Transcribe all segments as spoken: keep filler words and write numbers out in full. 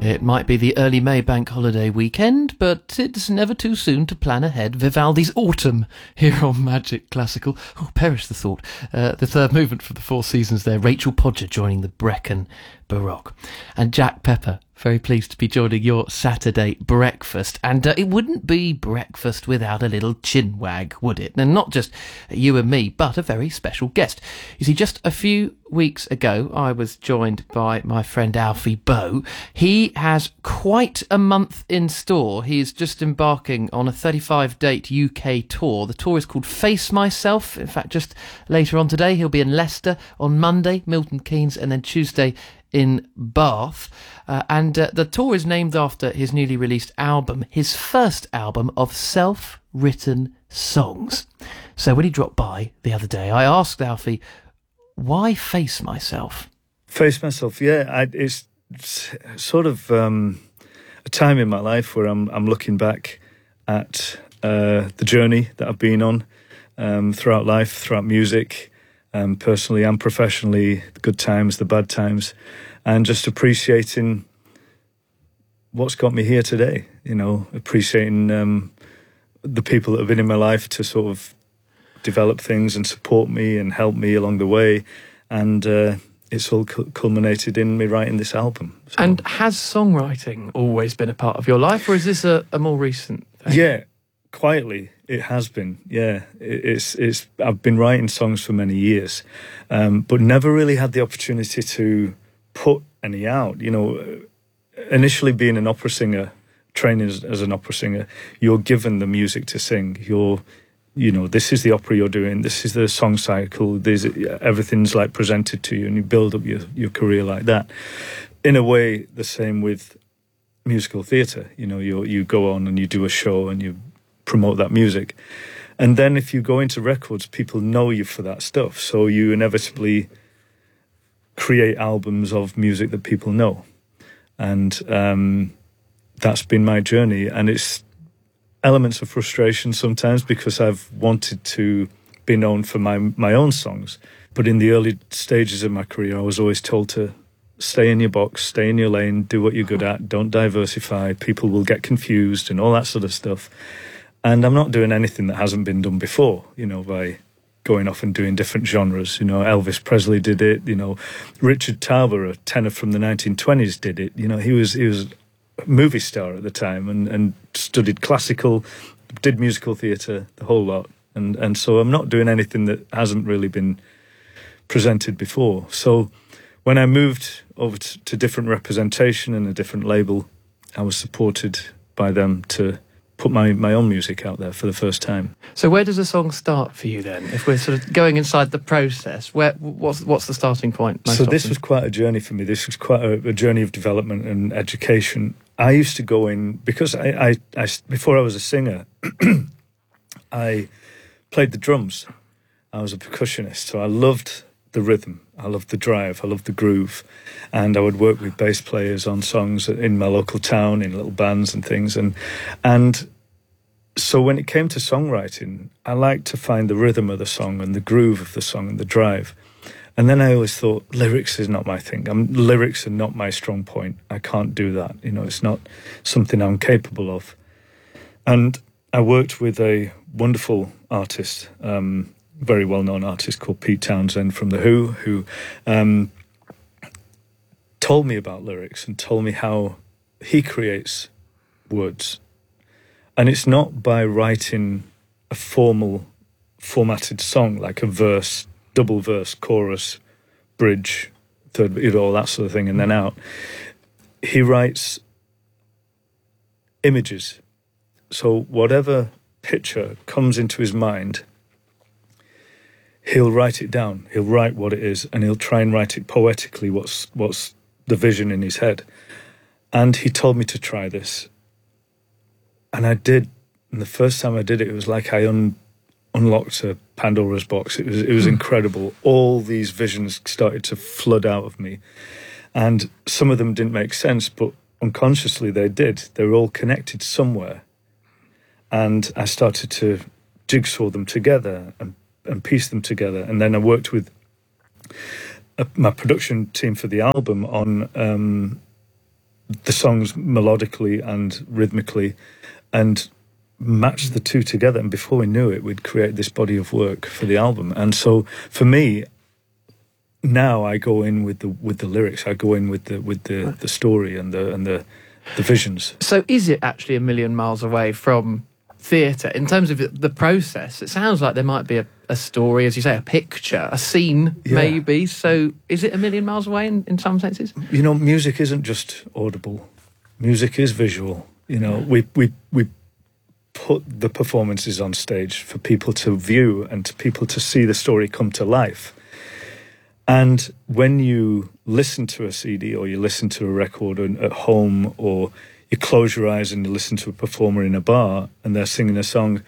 It might be the early May bank holiday weekend, but it's never too soon to plan ahead. Vivaldi's Autumn here on Magic Classical. Oh, perish the thought. Uh, the third movement for the Four Seasons there. Rachel Podger joining the Brecon Baroque. And Jack Pepper, very pleased to be joining your Saturday breakfast. And uh, it wouldn't be breakfast without a little chinwag, would it? And not just you and me, but a very special guest. You see, just a few weeks ago, I was joined by my friend Alfie Boe. He has quite a month in store. He is just embarking on a thirty-five date U K tour. The tour is called Face Myself. In fact, just later on today, he'll be in Leicester. On Monday, Milton Keynes, and then Tuesday in Bath. Uh, and uh, the tour is named after his newly released album, his first album of self-written songs. So when he dropped by the other day, I asked Alfie, why Face Myself? Face Myself, yeah. I, it's, it's sort of um, a time in my life where I'm I'm looking back at uh, the journey that I've been on um, throughout life, throughout music, um, personally and professionally, the good times, the bad times, and just appreciating what's got me here today, you know, appreciating um, the people that have been in my life to sort of develop things and support me and help me along the way. And uh, it's all cu- culminated in me writing this album. So. And has songwriting always been a part of your life, or is this a, a more recent thing? Yeah, quietly it has been. Yeah, it, it's it's. I've been writing songs for many years, um, but never really had the opportunity to put any out. You know, initially being an opera singer, training as, as an opera singer, you're given the music to sing. You're You know, this is the opera you're doing, this is the song cycle, there's, everything's like presented to you, and you build up your, your career like that. In a way, the same with musical theatre. You know, you you go on and you do a show and you promote that music. And then if you go into records, people know you for that stuff. So you inevitably create albums of music that people know. And um, that's been my journey. And it's elements of frustration sometimes because I've wanted to be known for my my own songs. But in the early stages of my career, I was always told to stay in your box, stay in your lane, do what you're good at, don't diversify, people will get confused and all that sort of stuff. And I'm not doing anything that hasn't been done before, you know, by going off and doing different genres. You know, Elvis Presley did it, you know, Richard Tauber, a tenor from the nineteen twenties, did it. You know, he was he was movie star at the time and, and studied classical, did musical theatre, the whole lot. And and so I'm not doing anything that hasn't really been presented before. So when I moved over to, to different representation and a different label, I was supported by them to put my, my own music out there for the first time. So where does a song start for you then? If we're sort of going inside the process, where what's what's the starting point? So this often? was quite a journey for me. This was quite a, a journey of development and education. I used to go in, because I, I, I before I was a singer, I played the drums. I was a percussionist, so I loved the rhythm. I loved the drive. I loved the groove. And I would work with bass players on songs in my local town, in little bands and things. And and so when it came to songwriting, I liked to find the rhythm of the song and the groove of the song and the drive. And then I always thought, lyrics is not my thing. I'm, lyrics are not my strong point. I can't do that. You know, it's not something I'm capable of. And I worked with a wonderful artist, um, very well-known artist called Pete Townsend from The Who, who um, told me about lyrics and told me how he creates words. And it's not by writing a formal, formatted song like a verse, double verse, chorus, bridge, third, you know, all that sort of thing, and then out. He writes images. So whatever picture comes into his mind, he'll write it down. He'll write what it is, and he'll try and write it poetically, what's what's the vision in his head. And he told me to try this. And I did. And the first time I did it, it was like I un- unlocked a Pandora's box. It was it was incredible. All these visions started to flood out of me. And some of them didn't make sense, but unconsciously they did. They were all connected somewhere. And I started to jigsaw them together and, and piece them together. And then I worked with a, my production team for the album on um, the songs melodically and rhythmically, and match the two together. And before we knew it, we'd create this body of work for the album. And so for me, now I go in with the with the lyrics. I go in with the with the, the story and the and the the visions. So is it actually a million miles away from theatre in terms of the process? It sounds like there might be a, a story, as you say, a picture, a scene, yeah. maybe. So is it a million miles away in, in some senses? You know, music isn't just audible. Music is visual. You know, yeah. we we we put the performances on stage for people to view and to people to see the story come to life. And when you listen to a C D or you listen to a record at home, or you close your eyes and you listen to a performer in a bar and they're singing a song,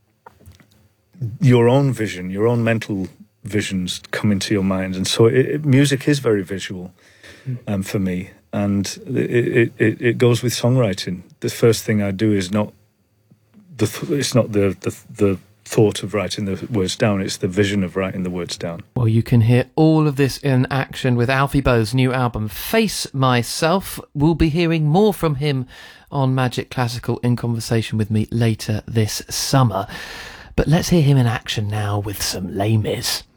your own vision, your own mental visions come into your mind. And so it, it, music is very visual um, for me. And it, it, it goes with songwriting. The first thing I do is not the th- it's not the, the the thought of writing the words down, it's the vision of writing the words down. Well, you can hear all of this in action with Alfie Boe's new album, Face Myself. We'll be hearing more from him on Magic Classical in conversation with me later this summer. But let's hear him in action now with some Les Mis.